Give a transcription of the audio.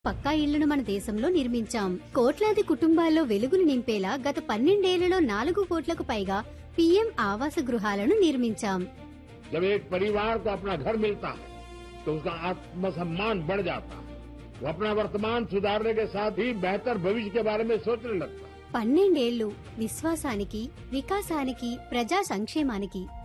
పక్కా ఇళ్లను మన దేశంలో నిర్మించాం. కోట్లాది కుటుంబాల్లో వెలుగులు నింపేలా గత 12 ఏళ్లలో 4 కోట్లకు పైగా పీఎం ఆవాస గృహాలను నిర్మించాం. जब एक परिवार को अपना घर मिलता है तो उसका आत्मसम्मान बढ़ जाता है। वो अपना वर्तमान सुधारने के साथ ही बेहतर भविष्य के बारे में सोचने लगता है। 12 ఏళ్లు విశ్వాసానికి, వికాసానికి, ప్రజా సంక్షేమానికి.